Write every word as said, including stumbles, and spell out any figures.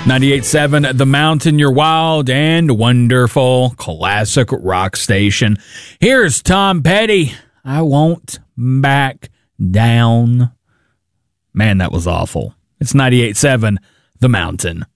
ninety-eight point seven The Mountain, your wild and wonderful classic rock station. Here's Tom Petty. I won't back down. Man, that was awful. It's ninety-eight point seven The Mountain.